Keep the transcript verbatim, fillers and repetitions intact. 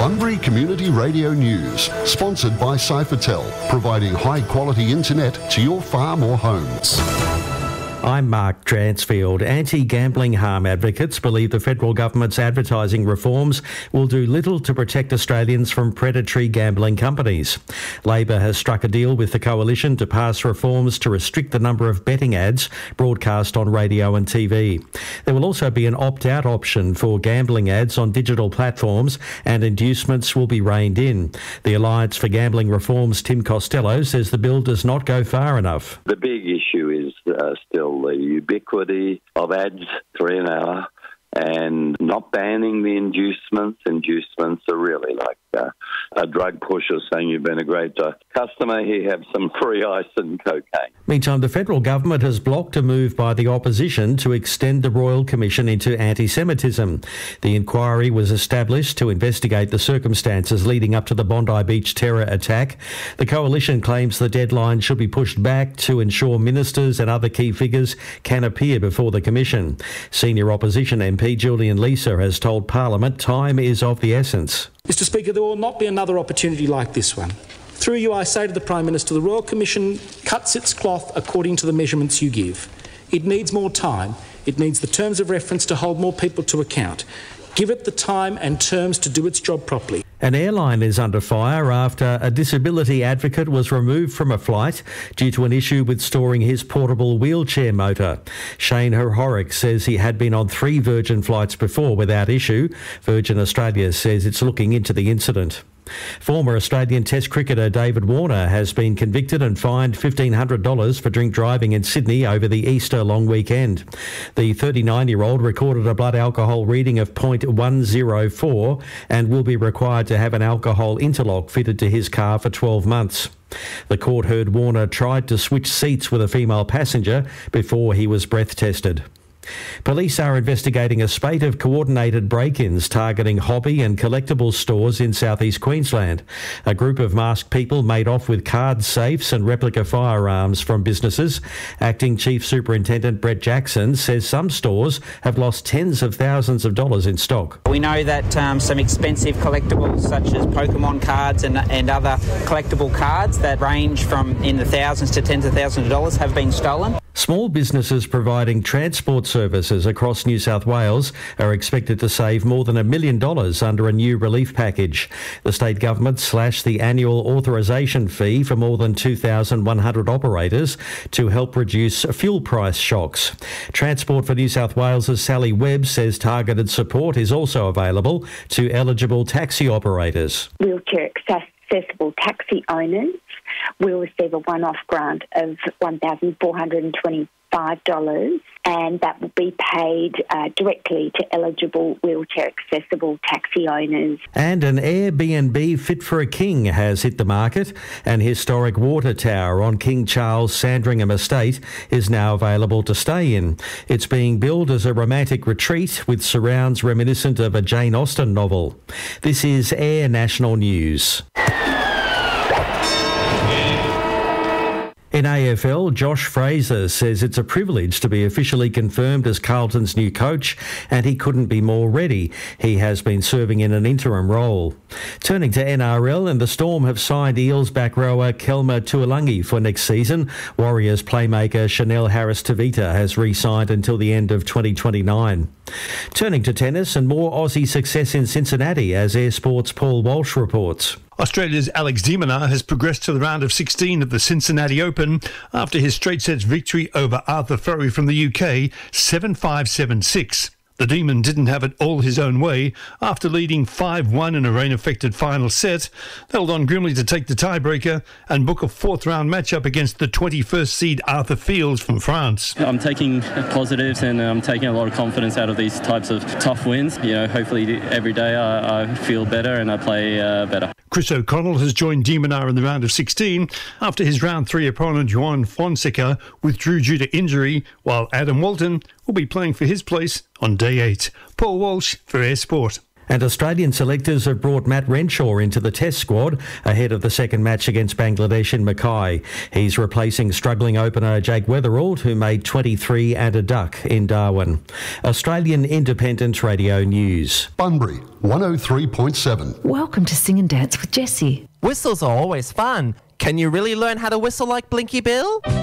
Bunbury Community Radio News, sponsored by Cyphertel, providing high-quality internet to your farm or homes. I'm Mark Dransfield. Anti-gambling harm advocates believe the federal government's advertising reforms will do little to protect Australians from predatory gambling companies. Labor has struck a deal with the coalition to pass reforms to restrict the number of betting ads broadcast on radio and T V. There will also be an opt-out option for gambling ads on digital platforms, and inducements will be reined in. The Alliance for Gambling Reform's Tim Costello says the bill does not go far enough. The big issue is uh, still the ubiquity of ads, three an hour, and not banning the inducements. Inducements are really like uh, a drug pusher saying you've been a great uh, customer, here have some free ice and cocaine. Meantime, the federal government has blocked a move by the opposition to extend the Royal Commission into anti-Semitism. The inquiry was established to investigate the circumstances leading up to the Bondi Beach terror attack. The coalition claims the deadline should be pushed back to ensure ministers and other key figures can appear before the commission. Senior opposition M P Julian Leeser has told Parliament time is of the essence. Mister Speaker, there will not be another opportunity like this one. Through you, I say to the Prime Minister, the Royal Commission cuts its cloth according to the measurements you give. It needs more time. It needs the terms of reference to hold more people to account. Give it the time and terms to do its job properly. An airline is under fire after a disability advocate was removed from a flight due to an issue with storing his portable wheelchair motor. Shane Horrocks says he had been on three Virgin flights before without issue. Virgin Australia says it's looking into the incident. Former Australian Test cricketer David Warner has been convicted and fined fifteen hundred dollars for drink driving in Sydney over the Easter long weekend. The thirty-nine-year-old recorded a blood alcohol reading of point one oh four and will be required to have an alcohol interlock fitted to his car for twelve months. The court heard Warner tried to switch seats with a female passenger before he was breath tested. Police are investigating a spate of coordinated break-ins targeting hobby and collectibles stores in southeast Queensland. A group of masked people made off with card safes and replica firearms from businesses. Acting Chief Superintendent Brett Jackson says some stores have lost tens of thousands of dollars in stock. We know that um, some expensive collectibles such as Pokemon cards and, and other collectible cards that range from in the thousands to tens of thousands of dollars have been stolen. Small businesses providing transport services across New South Wales are expected to save more than a million dollars under a new relief package. The state government slashed the annual authorisation fee for more than two thousand one hundred operators to help reduce fuel price shocks. Transport for New South Wales' Sally Webb says targeted support is also available to eligible taxi operators. Wheelchair accessible taxi owners will receive a one-off grant of one thousand four hundred twenty-five dollars, and that will be paid uh, directly to eligible wheelchair-accessible taxi owners. And an Airbnb fit for a king has hit the market. An historic water tower on King Charles Sandringham Estate is now available to stay in. It's being billed as a romantic retreat with surrounds reminiscent of a Jane Austen novel. This is Air National News. In A F L, Josh Fraser says it's a privilege to be officially confirmed as Carlton's new coach, and he couldn't be more ready. He has been serving in an interim role. Turning to N R L, and the Storm have signed Eels back rower Kelma Tuilagi for next season. Warriors playmaker Chanel Harris-Tavita has re-signed until the end of twenty twenty-nine. Turning to tennis, and more Aussie success in Cincinnati, as Air Sport's Paul Walsh reports. Australia's Alex de Minaur has progressed to the round of sixteen of the Cincinnati Open after his straight sets victory over Arthur Furry from the U K, seven five, seven six. The Demon didn't have it all his own way. After leading five one in a rain-affected final set, they held on grimly to take the tiebreaker and book a fourth-round matchup against the twenty-first seed Arthur Fields from France. I'm taking positives and I'm taking a lot of confidence out of these types of tough wins. You know, hopefully every day I, I feel better and I play uh, better. Chris O'Connell has joined de Minaur in the round of sixteen after his round three opponent Juan Fonseca withdrew due to injury, while Adam Walton will be playing for his place on day eight. Paul Walsh for Air Sport. And Australian selectors have brought Matt Renshaw into the Test squad ahead of the second match against Bangladesh in Mackay. He's replacing struggling opener Jake Weatherald, who made twenty-three and a duck in Darwin. Australian Independent Radio News. Bunbury, one oh three point seven. Welcome to Sing and Dance with Jessie. Whistles are always fun. Can you really learn how to whistle like Blinky Bill?